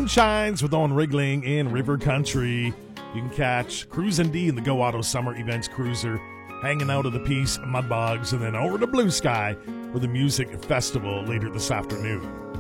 Moonshines with Owen Rigling in River Country. You can catch Cruisin' D in the Go Auto Summer Events Cruiser, hanging out at the Peace Mudbogs, and then over to Blue Sky for the music festival later this afternoon.